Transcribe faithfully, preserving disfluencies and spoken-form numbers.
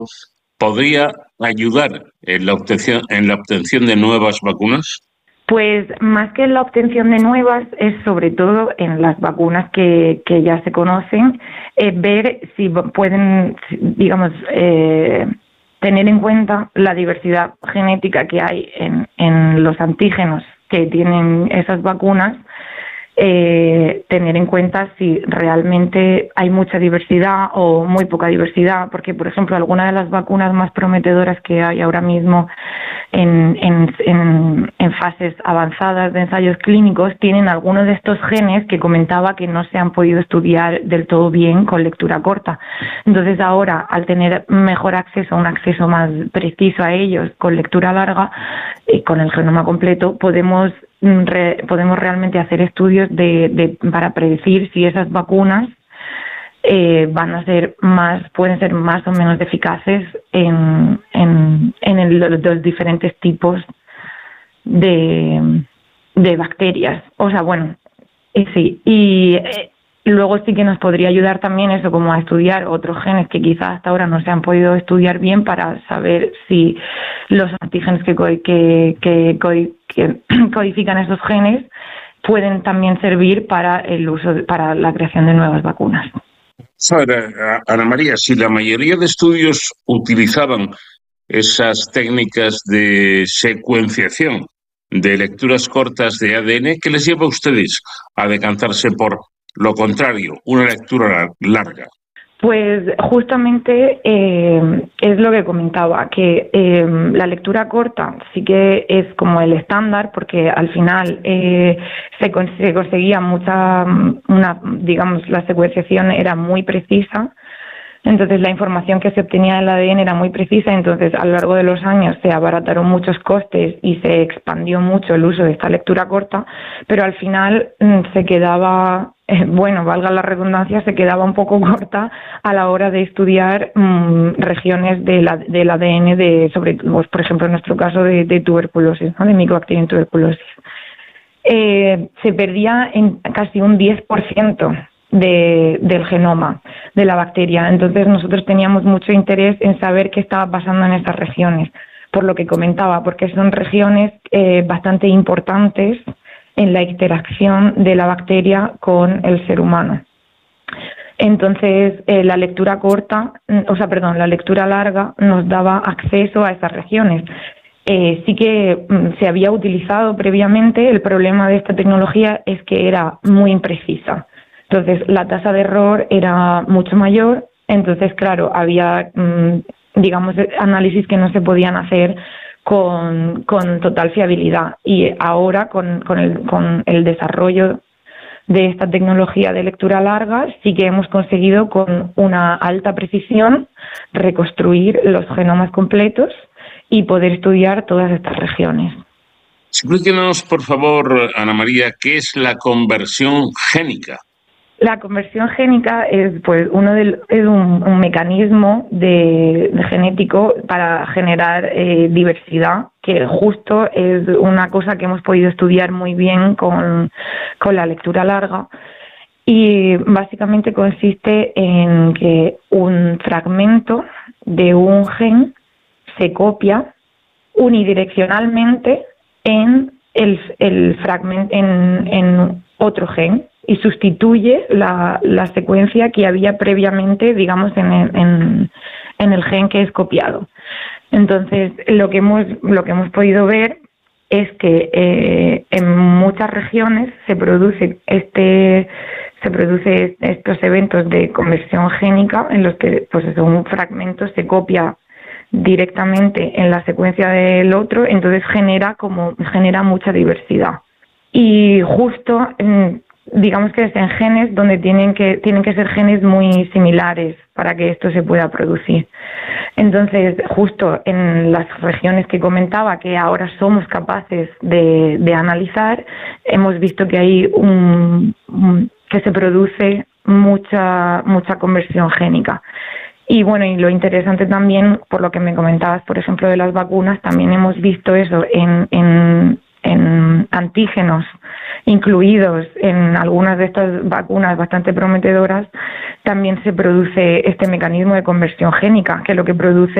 podría ayudar en la obtención, en la obtención de nuevas vacunas? Pues más que en la obtención de nuevas, es sobre todo en las vacunas que, que ya se conocen, eh, ver si pueden, digamos, eh, tener en cuenta la diversidad genética que hay en, en los antígenos que tienen esas vacunas, eh, tener en cuenta si realmente hay mucha diversidad o muy poca diversidad, porque, por ejemplo, algunas de las vacunas más prometedoras que hay ahora mismo en, en, en, en fases avanzadas de ensayos clínicos tienen algunos de estos genes que comentaba que no se han podido estudiar del todo bien con lectura corta. Entonces ahora, al tener mejor acceso, un acceso más preciso a ellos con lectura larga y con el genoma completo, podemos Re, podemos realmente hacer estudios de, de para predecir si esas vacunas eh, van a ser más, pueden ser más o menos eficaces en, en, en el, los diferentes tipos de, de bacterias. O sea, bueno, y sí, y eh, luego sí que nos podría ayudar también eso, como a estudiar otros genes que quizás hasta ahora no se han podido estudiar bien para saber si los antígenos que, que, que, que codifican esos genes pueden también servir para el uso, para la creación de nuevas vacunas. Ahora, Ana María, si la mayoría de estudios utilizaban esas técnicas de secuenciación de lecturas cortas de A D N, ¿qué les lleva a ustedes a decantarse por lo contrario, una lectura larga? Pues justamente eh, es lo que comentaba, que eh, la lectura corta sí que es como el estándar, porque al final eh, se, cons se conseguía mucha, una, digamos, la secuenciación era muy precisa. Entonces la información que se obtenía del A D N era muy precisa, entonces a lo largo de los años se abarataron muchos costes y se expandió mucho el uso de esta lectura corta, pero al final mmm, se quedaba, eh, bueno, valga la redundancia, se quedaba un poco corta a la hora de estudiar mmm, regiones de la, del A D N, de, sobre, pues, por ejemplo en nuestro caso de, de tuberculosis, ¿no? De Mycobacterium tuberculosis. Eh, se perdía en casi un diez por ciento. De, del genoma de la bacteria. Entonces nosotros teníamos mucho interés en saber qué estaba pasando en estas regiones, por lo que comentaba, porque son regiones eh, bastante importantes en la interacción de la bacteria con el ser humano. Entonces eh, la lectura corta, o sea, perdón, la lectura larga nos daba acceso a esas regiones. Eh, sí que mm, se había utilizado previamente. El problema de esta tecnología es que era muy imprecisa. Entonces, la tasa de error era mucho mayor, entonces, claro, había, digamos, análisis que no se podían hacer con, con total fiabilidad. Y ahora, con, con, el, con el desarrollo de esta tecnología de lectura larga, sí que hemos conseguido, con una alta precisión, reconstruir los genomas completos y poder estudiar todas estas regiones. Explíquenos, por favor, Ana María, ¿qué es la conversión génica? La conversión génica es, pues, uno del, es un, un mecanismo de, de genético para generar eh, diversidad, que justo es una cosa que hemos podido estudiar muy bien con, con la lectura larga. Y básicamente consiste en que un fragmento de un gen se copia unidireccionalmente en el, el fragmento en, en otro gen y sustituye la, la secuencia que había previamente, digamos, en el, en, en el gen que es copiado. Entonces, lo que hemos, lo que hemos podido ver es que eh, en muchas regiones se produce este se produce estos eventos de conversión génica en los que, pues eso, un fragmento se copia directamente en la secuencia del otro, entonces genera como genera mucha diversidad. Y justo en, digamos que es en genes donde tienen que tienen que ser genes muy similares para que esto se pueda producir. Entonces, justo en las regiones que comentaba, que ahora somos capaces de, de analizar, hemos visto que hay un, un que se produce mucha mucha conversión génica. Y bueno, y lo interesante también, por lo que me comentabas, por ejemplo, de las vacunas, también hemos visto eso en, en, en antígenos incluidos en algunas de estas vacunas bastante prometedoras, también se produce este mecanismo de conversión génica, que lo que produce